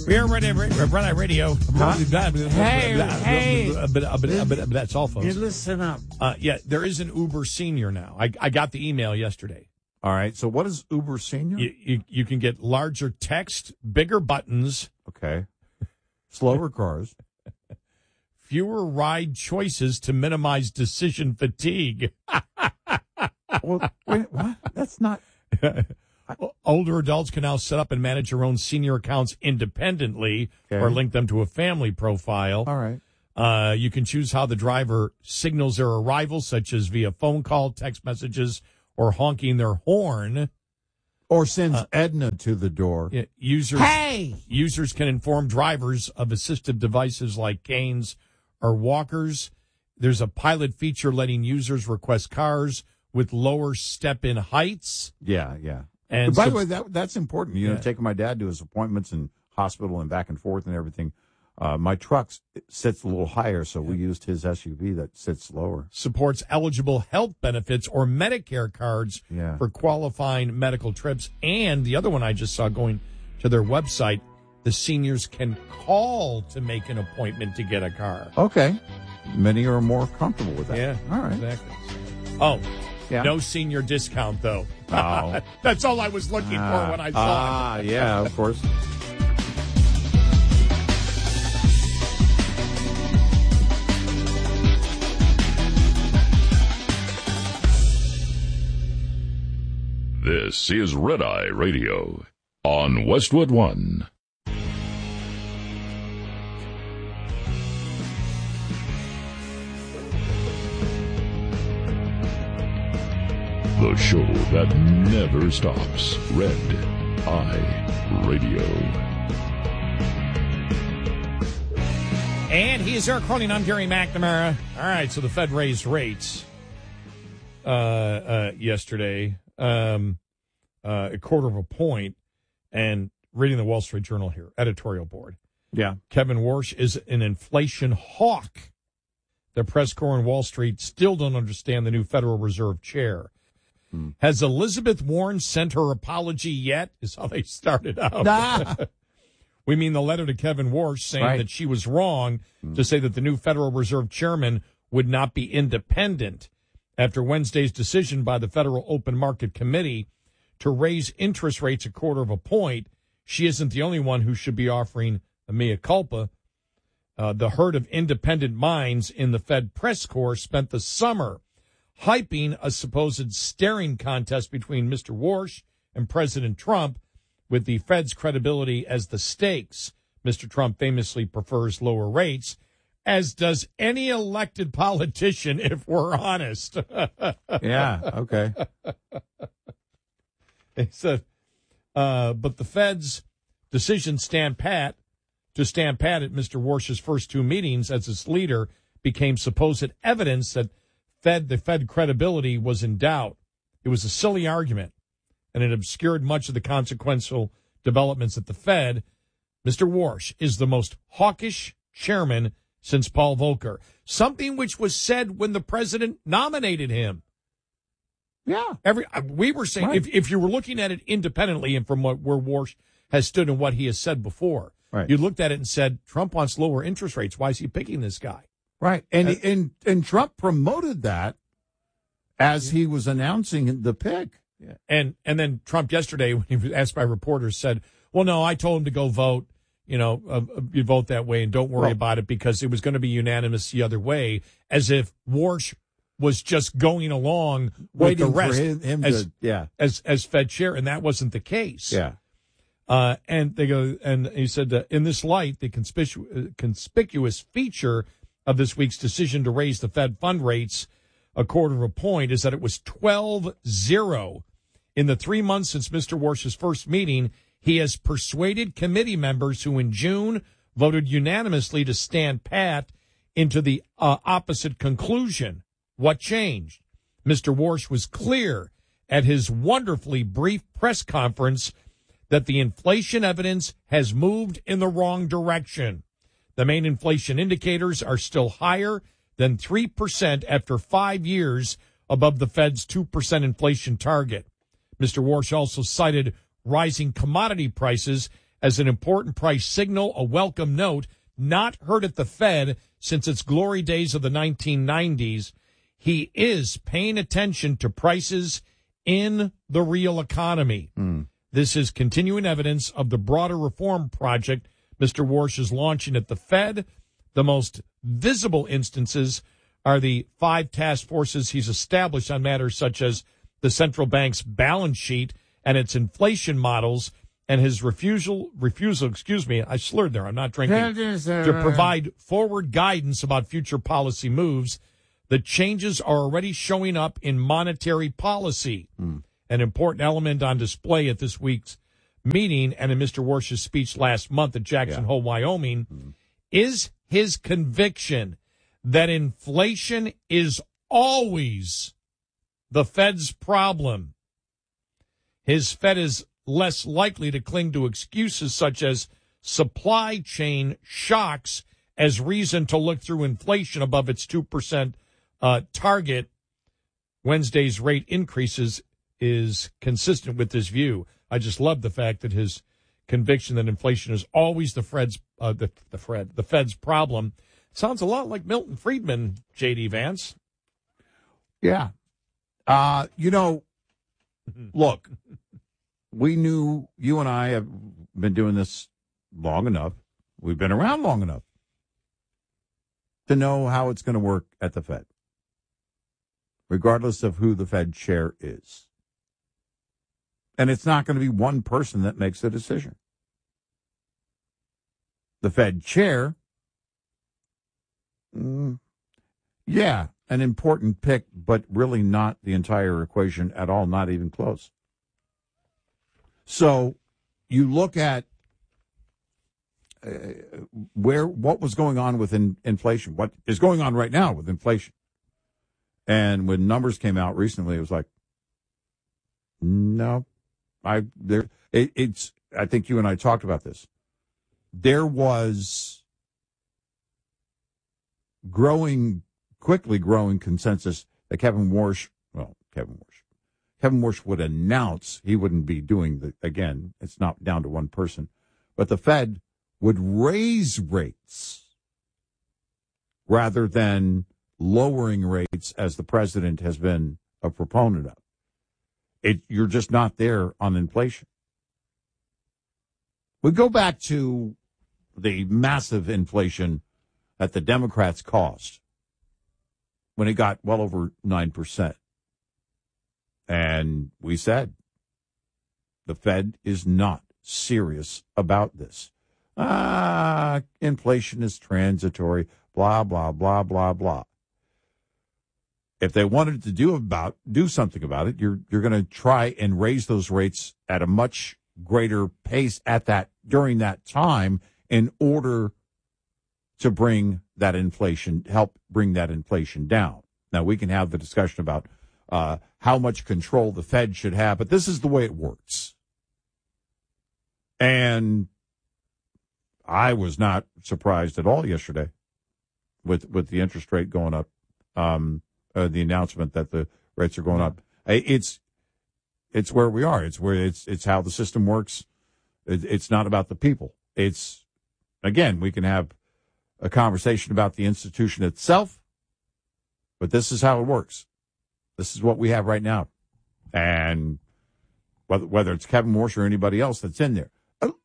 We're Red Eye Radio. Hey. But that's all, folks. You listen up. Yeah, there is an Uber Senior now. I got the email yesterday. All right. So what is Uber Senior? You can get larger text, bigger buttons. Okay. Slower cars. Fewer ride choices to minimize decision fatigue. Well, wait, what? That's not... Older adults can now set up and manage their own senior accounts independently or link them to a family profile. All right. You can choose how the driver signals their arrival, such as via phone call, text messages, or honking their horn. Or sends Edna to the door. Users can inform drivers of assistive devices like canes or walkers. There's a pilot feature letting users request cars with lower step-in heights. Yeah. And by the way, that's important. You know, taking my dad to his appointments in hospital and back and forth and everything. My truck sits a little higher, so we used his SUV that sits lower. Supports eligible health benefits or Medicare cards for qualifying medical trips. And the other one I just saw going to their website, the seniors can call to make an appointment to get a car. Okay. Many are more comfortable with that. Yeah. All right. Exactly. Oh, no senior discount, though. Oh. That's all I was looking for when I saw it. Yeah, of course. This is Red Eye Radio on Westwood One. The show that never stops. Red Eye Radio. And he is Eric Cronin. I'm Gary McNamara. All right, so the Fed raised rates yesterday, a quarter of a point. And reading the Wall Street Journal here, editorial board. Yeah. Kevin Warsh is an inflation hawk. The press corps in Wall Street still don't understand the new Federal Reserve chair. Has Elizabeth Warren sent her apology yet? Is how they started out. We mean the letter to Kevin Warsh saying that she was wrong to say that the new Federal Reserve chairman would not be independent after Wednesday's decision by the Federal Open Market Committee to raise interest rates a quarter of a point. She isn't the only one who should be offering a mea culpa. The herd of independent minds in the Fed press corps spent the summer hyping a supposed staring contest between Mr. Warsh and President Trump, with the Fed's credibility as the stakes. Mr. Trump famously prefers lower rates, as does any elected politician, if we're honest. Yeah, okay. They said, but the Fed's decision to stand pat at Mr. Warsh's first two meetings as its leader became supposed evidence that the Fed credibility was in doubt. It was a silly argument, and it obscured much of the consequential developments at the Fed. Mr. Warsh is the most hawkish chairman since Paul Volcker, something which was said when the president nominated him. Yeah. We were saying, if you were looking at it independently and from where Warsh has stood and what he has said before, you looked at it and said, Trump wants lower interest rates. Why is he picking this guy? Right. And Trump promoted that as he was announcing the pick. Yeah. And then Trump yesterday, when he was asked by reporters, said, well, no, I told him to go vote. You vote that way and don't worry about it because it was going to be unanimous the other way, as if Warsh was just going along with the rest as Fed chair, and that wasn't the case. Yeah. And they go, and he said, in this light, the conspicuous feature of this week's decision to raise the Fed fund rates a quarter of a point is that it was 12-0. In the 3 months since Mr. Warsh's first meeting, he has persuaded committee members who in June voted unanimously to stand pat into the opposite conclusion. What changed? Mr. Warsh was clear at his wonderfully brief press conference that the inflation evidence has moved in the wrong direction. The main inflation indicators are still higher than 3% after 5 years above the Fed's 2% inflation target. Mr. Warsh also cited rising commodity prices as an important price signal, a welcome note, not heard at the Fed since its glory days of the 1990s. He is paying attention to prices in the real economy. This is continuing evidence of the broader reform project Mr. Warsh is launching at the Fed. The most visible instances are the 5 task forces he's established on matters such as the central bank's balance sheet and its inflation models, and his refusal, I slurred there, I'm not drinking, to provide forward guidance about future policy moves. The changes are already showing up in monetary policy, an important element on display at this week's meeting and in Mr. Warsh's speech last month at Jackson Hole, Wyoming, is his conviction that inflation is always the Fed's problem. His Fed is less likely to cling to excuses such as supply chain shocks as reason to look through inflation above its 2% target. Wednesday's rate increases is consistent with this view. I just love the fact that his conviction that inflation is always the Fed's problem. Sounds a lot like Milton Friedman, J.D. Vance. Yeah. Look, we knew, you and I have been doing this long enough. We've been around long enough to know how it's going to work at the Fed, regardless of who the Fed chair is. And it's not going to be one person that makes the decision. The Fed chair, an important pick, but really not the entire equation at all, not even close. So you look at what was going on with inflation, what is going on right now with inflation. And when numbers came out recently, it was like, no, I think you and I talked about this. There was quickly growing consensus that Kevin Warsh would announce he wouldn't be doing again, it's not down to one person, but the Fed would raise rates rather than lowering rates as the president has been a proponent of. You're just not there on inflation. We go back to the massive inflation that the Democrats caused when it got well over 9%. And we said the Fed is not serious about this. Inflation is transitory, blah, blah, blah, blah, blah. If they wanted to do something about it, you're going to try and raise those rates at a much greater pace during that time in order to help bring that inflation down. Now, we can have the discussion about how much control the Fed should have, but this is the way it works. And I was not surprised at all yesterday with the interest rate going up, the announcement that the rates are going up. It's where we are. It's how the system works. It's not about the people. Again, we can have a conversation about the institution itself, but this is how it works. This is what we have right now. And whether it's Kevin Warsh or anybody else that's in there.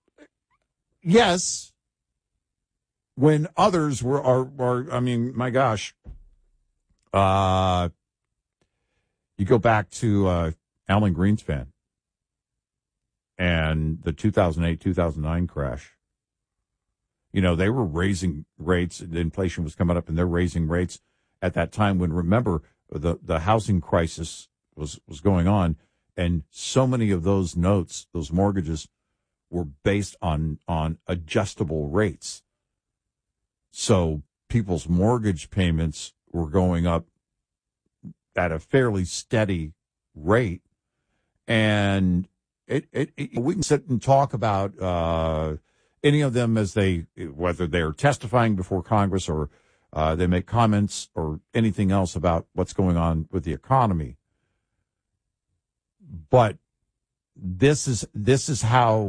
Yes, when others are I mean, my gosh, you go back to Alan Greenspan and the 2008-2009 crash. They were raising rates. The inflation was coming up, and they're raising rates at that time when, remember, the housing crisis was going on, and so many of those notes, those mortgages, were based on adjustable rates. So people's mortgage payments were going up at a fairly steady rate, and we can sit and talk about any of them whether they're testifying before Congress or they make comments or anything else about what's going on with the economy. But this is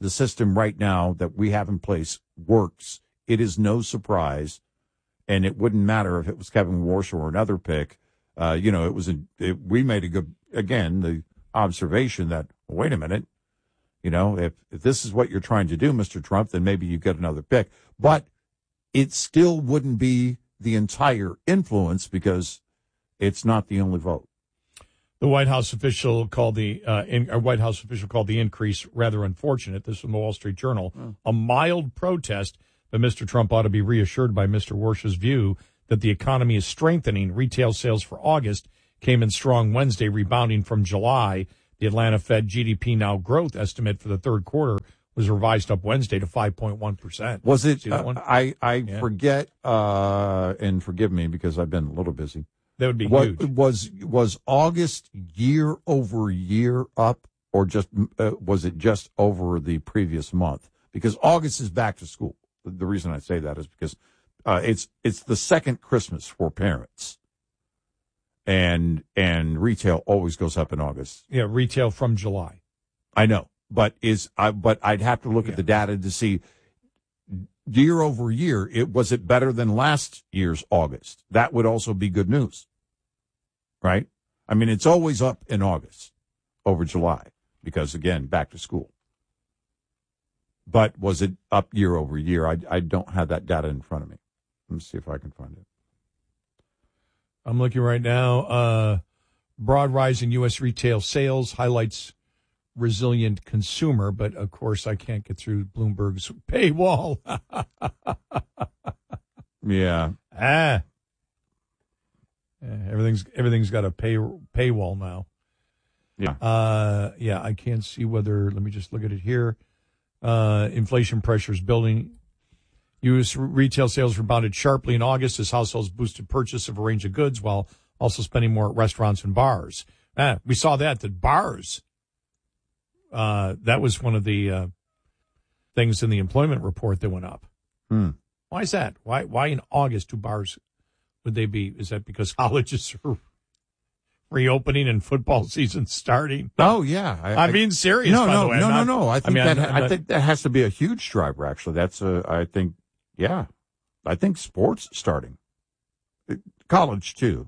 the system right now that we have in place works, it is no surprise, and it wouldn't matter if it was Kevin Warsh or another pick. We made the observation that, wait a minute, if this is what you're trying to do, Mr. Trump, then maybe you get another pick. But it still wouldn't be the entire influence because it's not the only vote. The White House official called the increase rather unfortunate. This from the Wall Street Journal. A mild protest, but Mr. Trump ought to be reassured by Mr. Warsh's view that the economy is strengthening. Retail sales for August came in strong Wednesday, rebounding from July. The Atlanta Fed GDP Now growth estimate for the third quarter was revised up Wednesday to 5.1%. Was it? I forget, and forgive me because I've been a little busy. That would be huge. Was August year over year up, or just was it just over the previous month? Because August is back to school. The reason I say that is because it's the second Christmas for parents, and retail always goes up in August. Yeah, retail from July. I know, but I'd have to look at the data to see. Year over year, was it better than last year's August? That would also be good news, right? I mean, it's always up in August over July because, again, back to school. But was it up year over year? I don't have that data in front of me. Let me see if I can find it. I'm looking right now. Broad rise in U.S. retail sales highlights resilient consumer, but of course I can't get through Bloomberg's paywall. Yeah. Everything's got a paywall now. Yeah. I can't see whether, let me just look at it here. Inflation pressures building. U.S. retail sales rebounded sharply in August as households boosted purchase of a range of goods while also spending more at restaurants and bars. We saw that bars. That was one of the things in the employment report that went up. Why is that? Why in August do bars would they be? Is that because colleges are reopening and football season starting? Oh yeah, I'm being serious. No, by the way. No. I think that has to be a huge driver. Actually, I think sports starting, college too.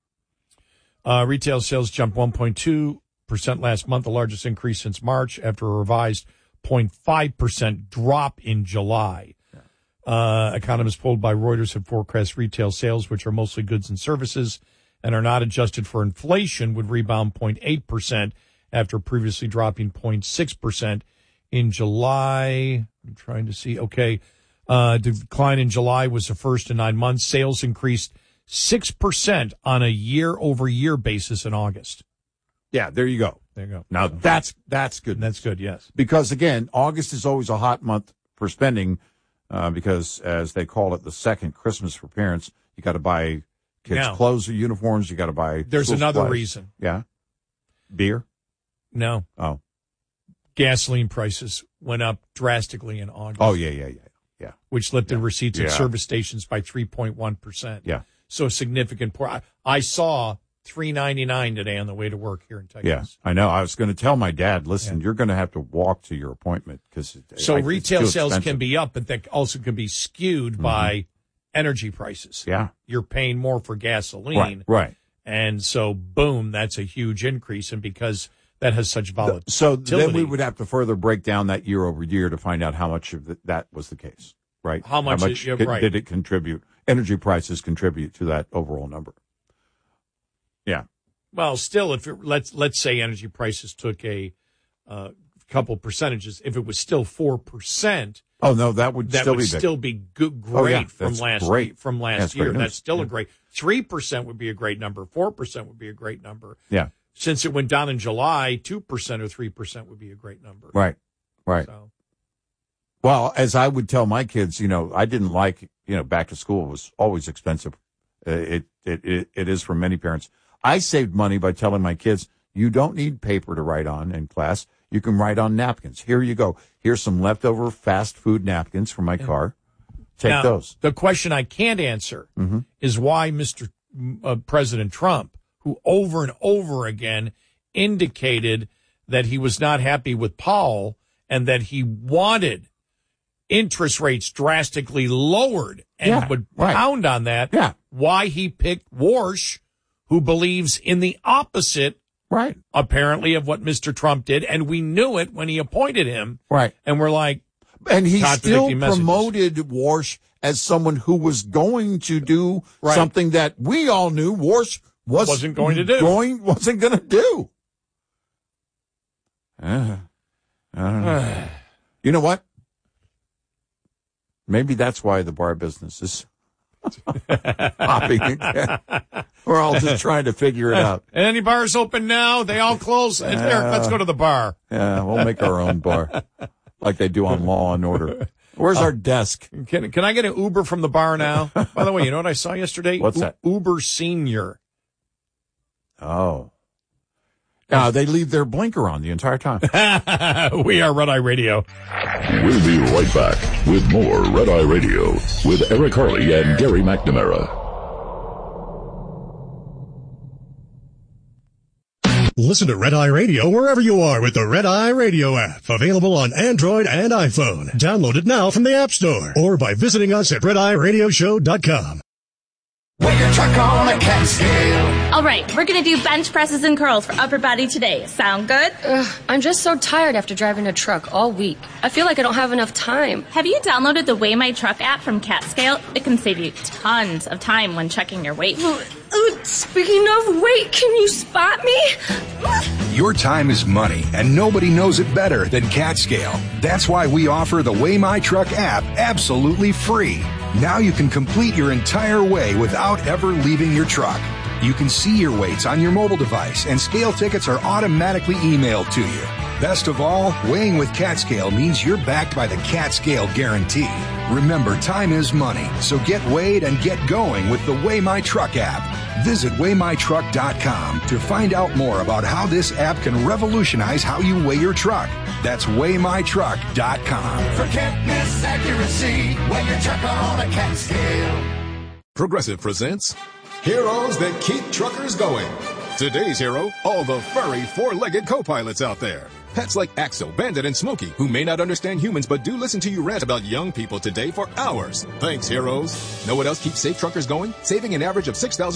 Retail sales jumped 1.2% last month, the largest increase since March, after a revised 0.5% drop in July. Economists polled by Reuters have forecast retail sales, which are mostly goods and services and are not adjusted for inflation, would rebound 0.8% after previously dropping 0.6% in July. I'm trying to see. Okay. The decline in July was the first in 9 months. Sales increased 6% on a year-over-year basis in August. Yeah, there you go. Now that's good. That's good, yes. Because again, August is always a hot month for spending, because as they call it, the second Christmas for parents. You got to buy kids clothes or uniforms. You got to buy. There's another reason. Yeah. Beer? No. Oh. Gasoline prices went up drastically in August. Oh yeah. Which lifted receipts at service stations by 3.1%. Yeah. So a significant part. I saw $3.99 today on the way to work here in Texas. Yeah, I know. I was going to tell my dad, listen, you're going to have to walk to your appointment because retail sales can be up, but that also can be skewed by energy prices. Yeah, you're paying more for gasoline, right? And so, boom, that's a huge increase, and because that has such volatility. So then we would have to further break down that year over year to find out how much of that was the case, right? How much did it contribute? Energy prices contribute to that overall number. Yeah. Well, still, if let's say energy prices took a couple percentages, if it was still 4%. Oh no, that would still be great from last year. That's still a great 3% would be a great number. 4% would be a great number. Yeah. Since it went down in July, 2% or 3% would be a great number. Right. So. Well, as I would tell my kids, I didn't like, back to school was always expensive. It is for many parents. I saved money by telling my kids, you don't need paper to write on in class. You can write on napkins. Here you go. Here's some leftover fast food napkins from my car. Take those. The question I can't answer is why Mr. President Trump, who over and over again indicated that he was not happy with Powell and that he wanted interest rates drastically lowered and would pound on that. Yeah. Why he picked Warsh, who believes in the opposite, apparently, of what Mr. Trump did. And we knew it when he appointed him. Right. And we're like, and he still messages. promoted Warsh as someone who was going to do something that we all knew Warsh wasn't going to do. Wasn't going to do. I don't know. You know what? Maybe that's why the bar business is popping again. We're all just trying to figure it out. Any bars open now? They all close. There, let's go to the bar. Yeah, we'll make our own bar, like they do on Law and Order. Where's our desk? Can I get an Uber from the bar now? By the way, you know what I saw yesterday? What's that? Uber Senior. Oh. They leave their blinker on the entire time. We are Red Eye Radio. We'll be right back with more Red Eye Radio with Eric Harley and Gary McNamara. Listen to Red Eye Radio wherever you are with the Red Eye Radio app. Available on Android and iPhone. Download it now from the App Store or by visiting us at RedEyeRadioshow.com. Weigh your truck on a cat scale. All right, we're going to do bench presses and curls for upper body today. Sound good? I'm just so tired after driving a truck all week. I feel like I don't have enough time. Have you downloaded the Weigh My Truck app from CatScale? It can save you tons of time when checking your weight. Speaking of weight, can you spot me? Your time is money, and nobody knows it better than CatScale. That's why we offer the Weigh My Truck app absolutely free. Now you can complete your entire weigh without ever leaving your truck. You can see your weights on your mobile device, and scale tickets are automatically emailed to you. Best of all, weighing with CatScale means you're backed by the CatScale Guarantee. Remember, time is money, so get weighed and get going with the Weigh My Truck app. Visit WeighMyTruck.com to find out more about how this app can revolutionize how you weigh your truck. That's WeighMyTruck.com. Forget this accuracy. Weigh your truck on a cat scale. Progressive presents Heroes That Keep Truckers Going. Today's hero, all the furry four-legged co-pilots out there. Pets like Axel, Bandit, and Smokey, who may not understand humans but do listen to you rant about young people today for hours. Thanks, heroes. Know what else keeps safe truckers going? Saving an average of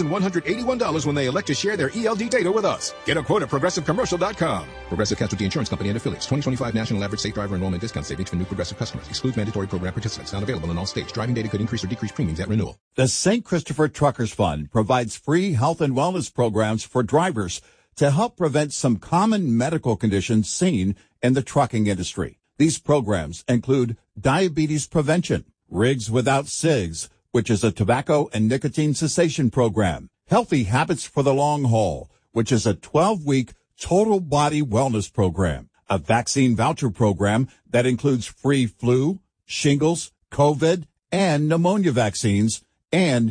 $6,181 when they elect to share their ELD data with us. Get a quote at ProgressiveCommercial.com. Progressive Casualty Insurance Company and Affiliates. 2025 National Average Safe Driver Enrollment Discount Savings for new Progressive customers. Excludes mandatory program participants. Not available in all states. Driving data could increase or decrease premiums at renewal. The St. Christopher Truckers Fund provides free health and wellness programs for drivers to help prevent some common medical conditions seen in the trucking industry. These programs include diabetes prevention, Rigs Without Cigs, which is a tobacco and nicotine cessation program, Healthy Habits for the Long Haul, which is a 12-week total body wellness program, a vaccine voucher program that includes free flu, shingles, COVID, and pneumonia vaccines, and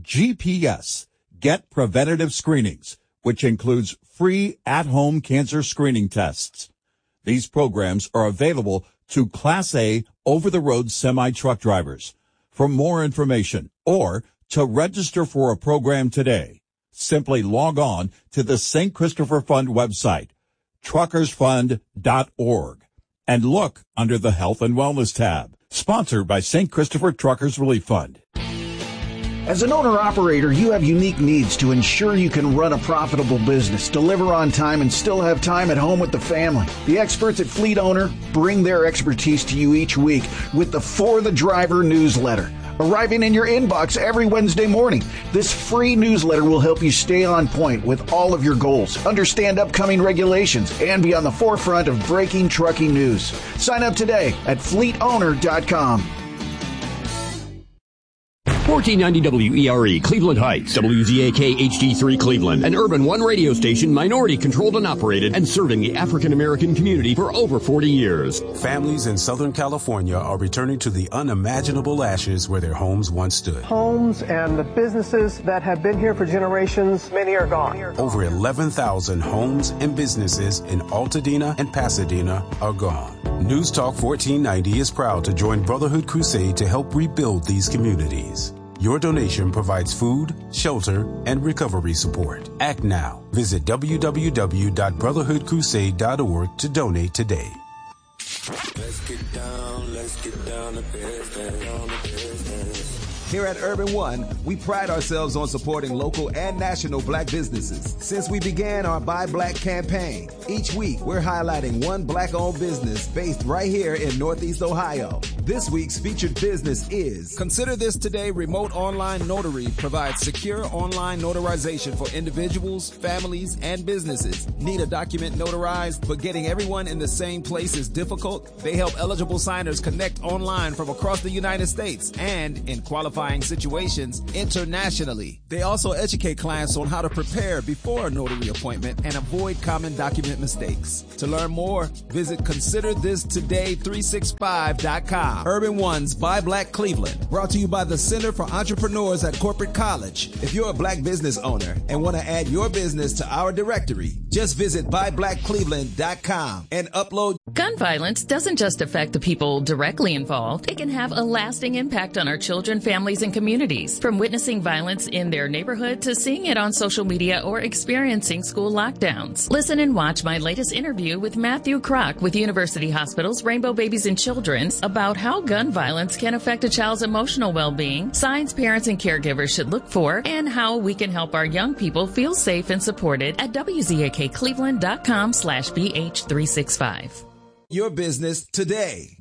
GPS, Get Preventative Screenings, which includes free at-home cancer screening tests. These programs are available to Class A over-the-road semi-truck drivers. For more information or to register for a program today, simply log on to the St. Christopher Fund website, truckersfund.org, and look under the Health and Wellness tab. Sponsored by St. Christopher Truckers Relief Fund. As an owner-operator, you have unique needs to ensure you can run a profitable business, deliver on time, and still have time at home with the family. The experts at Fleet Owner bring their expertise to you each week with the For the Driver newsletter, arriving in your inbox every Wednesday morning. This free newsletter will help you stay on point with all of your goals, understand upcoming regulations, and be on the forefront of breaking trucking news. Sign up today at fleetowner.com. 1490 WERE, Cleveland Heights, WZAK HD3 Cleveland, an Urban One radio station, minority controlled and operated, and serving the African American community for over 40 years. Families in Southern California are returning to the unimaginable ashes where their homes once stood. Homes and the businesses that have been here for generations, many are gone. Over 11,000 homes and businesses in Altadena and Pasadena are gone. News Talk 1490 is proud to join Brotherhood Crusade to help rebuild these communities. Your donation provides food, shelter, and recovery support. Act now. Visit www.brotherhoodcrusade.org to donate today. Let's get down to business. Here at Urban One, we pride ourselves on supporting local and national black businesses. Since we began our Buy Black campaign, each week we're highlighting one black-owned business based right here in Northeast Ohio. This week's featured business is Consider This Today Remote Online Notary provides secure online notarization for individuals, families, and businesses. Need a document notarized, but getting everyone in the same place is difficult? They help eligible signers connect online from across the United States and, in qualifying situations, internationally. They also educate clients on how to prepare before a notary appointment and avoid common document mistakes. To learn more, visit ConsiderThisToday365.com. Urban One's Buy Black Cleveland, brought to you by the Center for Entrepreneurs at Corporate College. If you're a black business owner and want to add your business to our directory, just visit buyblackcleveland.com and upload. Gun violence doesn't just affect the people directly involved. It can have a lasting impact on our children, families, and communities. From witnessing violence in their neighborhood to seeing it on social media or experiencing school lockdowns. Listen and watch my latest interview with Matthew Kroc with University Hospital's Rainbow Babies and Children's about how gun violence can affect a child's emotional well-being, signs parents and caregivers should look for, and how we can help our young people feel safe and supported at WZAKCleveland.com/BH365. Your business today.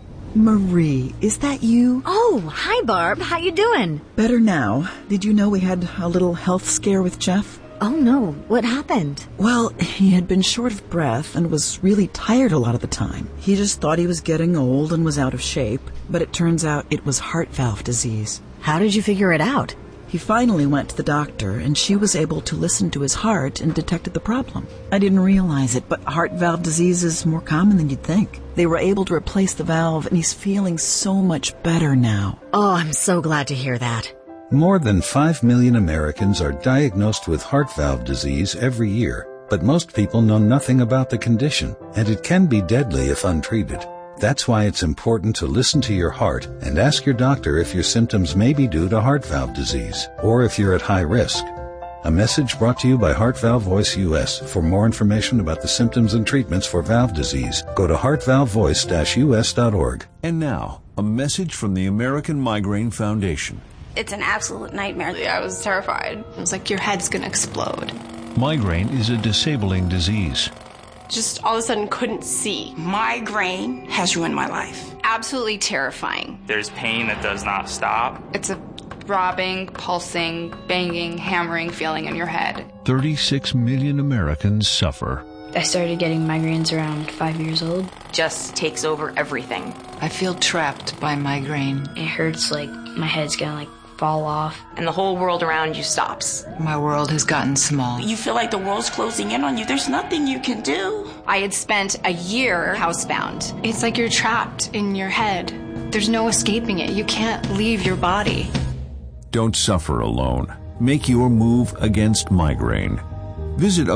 Marie, is that you? Oh, hi, Barb. How you doing? Better now. Did you know we had a little health scare with Jeff? Oh, no. What happened? Well, he had been short of breath and was really tired a lot of the time. He just thought he was getting old and was out of shape, but it turns out it was heart valve disease. How did you figure it out? He finally went to the doctor, and she was able to listen to his heart and detected the problem. I didn't realize it, but heart valve disease is more common than you'd think. They were able to replace the valve, and he's feeling so much better now. Oh, I'm so glad to hear that. More than 5 million Americans are diagnosed with heart valve disease every year, but most people know nothing about the condition, and it can be deadly if untreated. That's why it's important to listen to your heart and ask your doctor if your symptoms may be due to heart valve disease, or if you're at high risk. A message brought to you by Heart Valve Voice US. For more information about the symptoms and treatments for valve disease, go to heartvalvevoice-us.org. And now, a message from the American Migraine Foundation. It's an absolute nightmare. I was terrified. It was like your head's gonna explode. Migraine is a disabling disease. Just all of a sudden couldn't see. Migraine has ruined my life. Absolutely terrifying. There's pain that does not stop. It's a throbbing, pulsing, banging, hammering feeling in your head. 36 million Americans suffer. I started getting migraines around 5 years old. Just takes over everything. I feel trapped by migraine. It hurts like my head's gonna fall off. And the whole world around you stops. My world has gotten small. You feel like the world's closing in on you. There's nothing you can do. I had spent a year housebound. It's like you're trapped in your head. There's no escaping it. You can't leave your body. Don't suffer alone. Make your move against migraine. Visit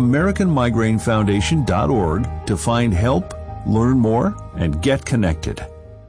AmericanMigraineFoundation.org to find help, learn more, and get connected.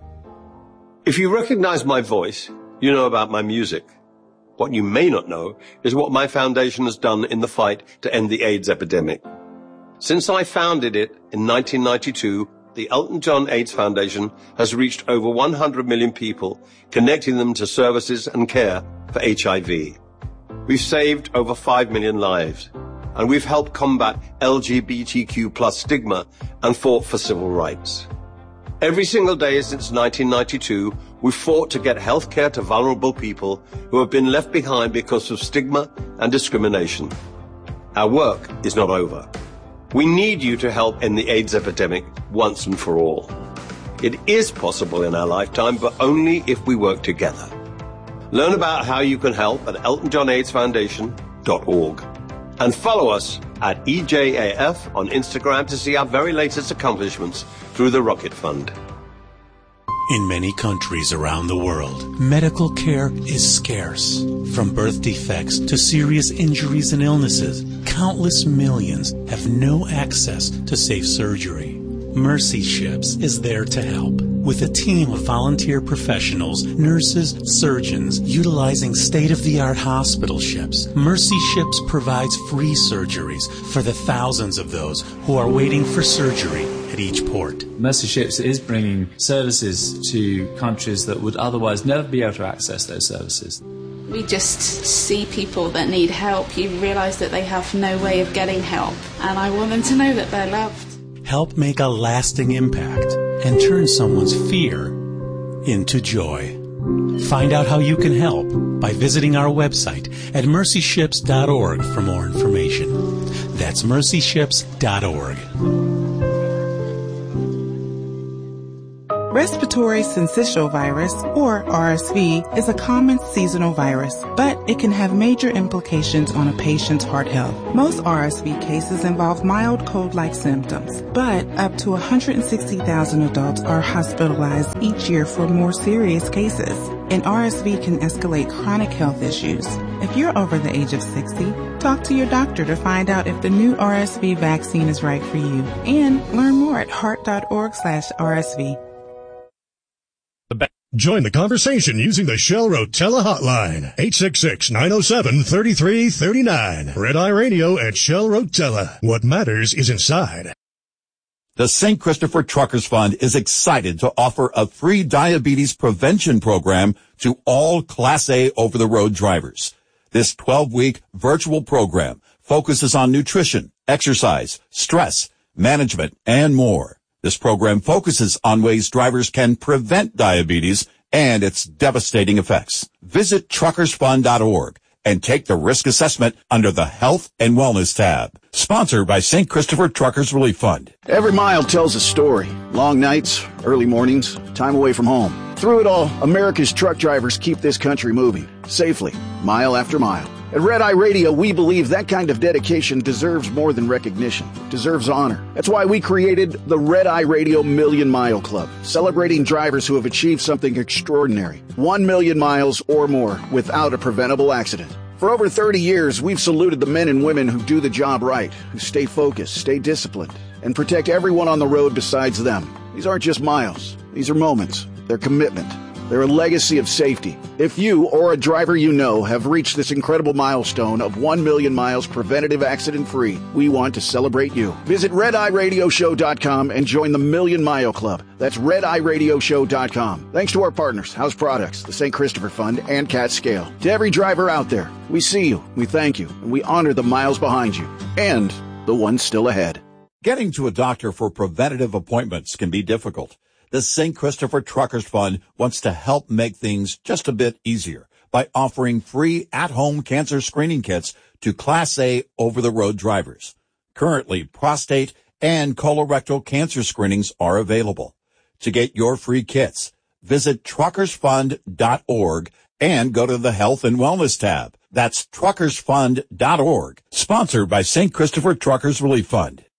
If you recognize my voice, you know about my music. What you may not know is what my foundation has done in the fight to end the AIDS epidemic. Since I founded it in 1992, the Elton John AIDS Foundation has reached over 100 million people, connecting them to services and care for HIV. We've saved over 5 million lives, and we've helped combat LGBTQ+ stigma and fought for civil rights. Every single day since 1992, we've fought to get health care to vulnerable people who have been left behind because of stigma and discrimination. Our work is not over. We need you to help end the AIDS epidemic once and for all. It is possible in our lifetime, but only if we work together. Learn about how you can help at EltonJohnAIDSFoundation.org. And follow us at EJAF on Instagram to see our very latest accomplishments through the Rocket Fund. In many countries around the world, medical care is scarce. From birth defects to serious injuries and illnesses, countless millions have no access to safe surgery. Mercy Ships is there to help. With a team of volunteer professionals, nurses, surgeons, utilizing state-of-the-art hospital ships, Mercy Ships provides free surgeries for the thousands of those who are waiting for surgery at each port. Mercy Ships is bringing services to countries that would otherwise never be able to access those services. We just see people that need help. You realise that they have no way of getting help, and I want them to know that they're loved. Help make a lasting impact and turn someone's fear into joy. Find out how you can help by visiting our website at mercyships.org for more information. That's mercyships.org. Respiratory syncytial virus, or RSV, is a common seasonal virus, but it can have major implications on a patient's heart health. Most RSV cases involve mild cold-like symptoms, but up to 160,000 adults are hospitalized each year for more serious cases. And RSV can escalate chronic health issues. If you're over the age of 60, talk to your doctor to find out if the new RSV vaccine is right for you. And learn more at heart.org/RSV. Join the conversation using the Shell Rotella hotline, 866-907-3339. Red Eye Radio at Shell Rotella. What matters is inside. The St. Christopher Truckers Fund is excited to offer a free diabetes prevention program to all Class A over-the-road drivers. This 12-week virtual program focuses on nutrition, exercise, stress, management, and more. This program focuses on ways drivers can prevent diabetes and its devastating effects. Visit truckersfund.org and take the risk assessment under the Health and Wellness tab. Sponsored by St. Christopher Truckers Relief Fund. Every mile tells a story. Long nights, early mornings, time away from home. Through it all, America's truck drivers keep this country moving, safely, mile after mile. At Red Eye Radio, we believe that kind of dedication deserves more than recognition. It deserves honor. That's why we created the Red Eye Radio Million Mile Club, celebrating drivers who have achieved something extraordinary. 1 million miles or more without a preventable accident. For over 30 years, we've saluted the men and women who do the job right, who stay focused, stay disciplined, and protect everyone on the road besides them. These aren't just miles. These are moments. They're commitment. They're a legacy of safety. If you or a driver you know have reached this incredible milestone of 1 million miles preventative accident-free, we want to celebrate you. Visit RedEyeRadioShow.com and join the Million Mile Club. That's RedEyeRadioShow.com. Thanks to our partners, House Products, the St. Christopher Fund, and Cat Scale. To every driver out there, we see you, we thank you, and we honor the miles behind you and the ones still ahead. Getting to a doctor for preventative appointments can be difficult. The St. Christopher Truckers Fund wants to help make things just a bit easier by offering free at-home cancer screening kits to Class A over-the-road drivers. Currently, prostate and colorectal cancer screenings are available. To get your free kits, visit truckersfund.org and go to the Health and Wellness tab. That's truckersfund.org. Sponsored by St. Christopher Truckers Relief Fund.